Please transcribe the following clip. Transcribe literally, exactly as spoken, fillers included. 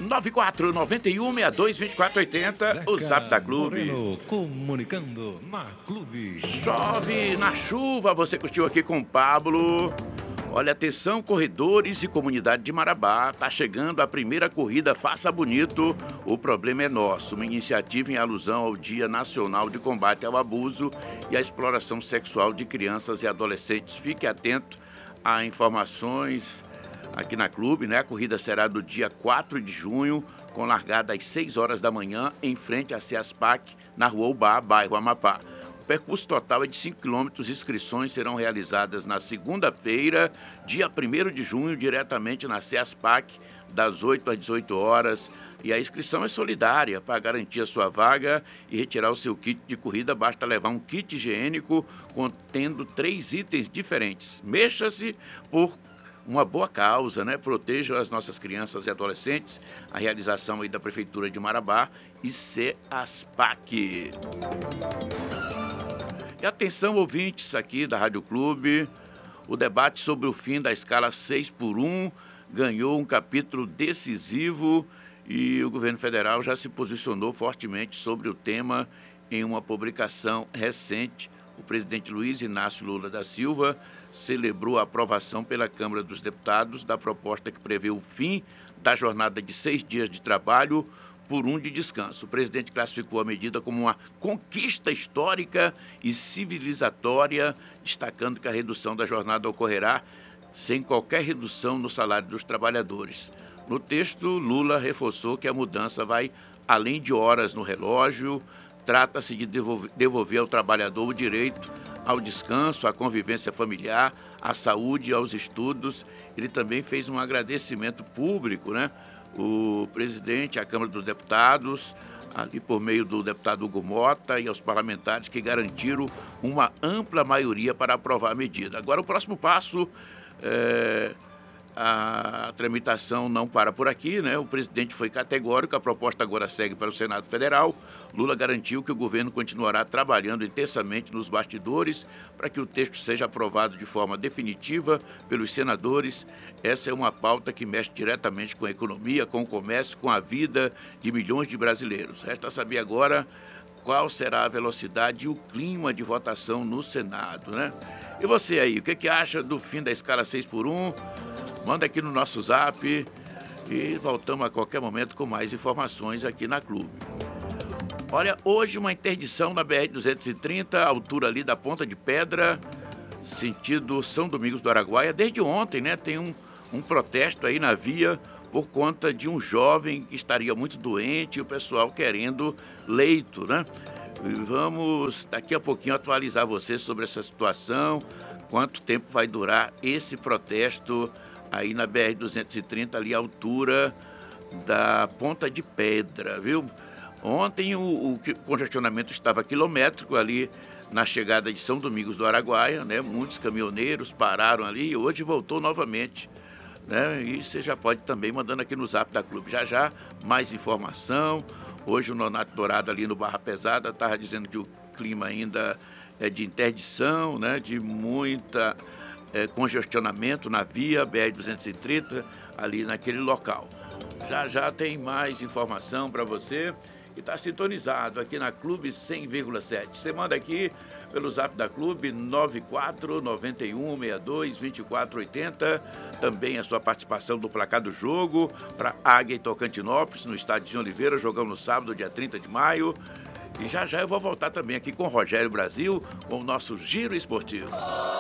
nove quatro nove um seis dois dois quatro oito zero, o Zap da Clube. Moreno, comunicando na Clube. Chove na chuva, você curtiu aqui com o Pablo. Olha, atenção, corredores e comunidade de Marabá, tá chegando a primeira corrida Faça Bonito, o problema é nosso, uma iniciativa em alusão ao Dia Nacional de Combate ao Abuso e à Exploração Sexual de Crianças e Adolescentes. Fique atento a informações aqui na Clube, né? A corrida será do dia quatro de junho, com largada às seis horas da manhã, em frente à CEASPAC, na Rua Ubá, bairro Amapá. O percurso total é de cinco quilômetros. Inscrições serão realizadas na segunda-feira, dia primeiro de junho, diretamente na CEASPAC, das oito às dezoito horas. E a inscrição é solidária. Para garantir a sua vaga e retirar o seu kit de corrida, basta levar um kit higiênico contendo três itens diferentes. Mexa-se por uma boa causa, né? Proteja as nossas crianças e adolescentes. A realização aí da Prefeitura de Marabá e CEASPAC. E atenção, ouvintes aqui da Rádio Clube, o debate sobre o fim da escala seis por um ganhou um capítulo decisivo e o governo federal já se posicionou fortemente sobre o tema em uma publicação recente. O presidente Luiz Inácio Lula da Silva celebrou a aprovação pela Câmara dos Deputados da proposta que prevê o fim da jornada de seis dias de trabalho por um de descanso. O presidente classificou a medida como uma conquista histórica e civilizatória, destacando que a redução da jornada ocorrerá sem qualquer redução no salário dos trabalhadores. No texto, Lula reforçou que a mudança vai além de horas no relógio, trata-se de devolver, devolver ao trabalhador o direito ao descanso, à convivência familiar, à saúde e aos estudos. Ele também fez um agradecimento público, né? O presidente, a Câmara dos Deputados, ali por meio do deputado Hugo Mota e aos parlamentares que garantiram uma ampla maioria para aprovar a medida. Agora, o próximo passo, é, a tramitação não para por aqui, né? O presidente foi categórico, a proposta agora segue para o Senado Federal. Lula garantiu que o governo continuará trabalhando intensamente nos bastidores para que o texto seja aprovado de forma definitiva pelos senadores. Essa é uma pauta que mexe diretamente com a economia, com o comércio, com a vida de milhões de brasileiros. Resta saber agora qual será a velocidade e o clima de votação no Senado, né? E você aí, o que, que acha do fim da escala seis por um? Manda aqui no nosso zap e voltamos a qualquer momento com mais informações aqui na Clube. Olha, hoje uma interdição na B R duzentos e trinta, altura ali da Ponta de Pedra, sentido São Domingos do Araguaia. Desde ontem, né, tem um, um protesto aí na via por conta de um jovem que estaria muito doente e o pessoal querendo leito, né? E vamos daqui a pouquinho atualizar você sobre essa situação, quanto tempo vai durar esse protesto aí na B R duzentos e trinta, ali à altura da Ponta de Pedra, viu? Ontem o, o congestionamento estava quilométrico ali na chegada de São Domingos do Araguaia, né? Muitos caminhoneiros pararam ali e hoje voltou novamente, né? E você já pode também mandando aqui no Zap da Clube. Já já, mais informação. Hoje o Nonato Dourado ali no Barra Pesada estava dizendo que o clima ainda é de interdição, né? De muita é, congestionamento na via B R duzentos e trinta, ali naquele local. Já já tem mais informação para você que está sintonizado aqui na Clube cem vírgula sete. Você manda aqui pelo Zap da Clube nove quatro nove um seis dois dois quatro oito zero. Também a sua participação do placar do jogo para Águia e Tocantinópolis, no estádio de Oliveira, jogando no sábado, dia trinta de maio. E já já eu vou voltar também aqui com o Rogério Brasil, com o nosso Giro Esportivo.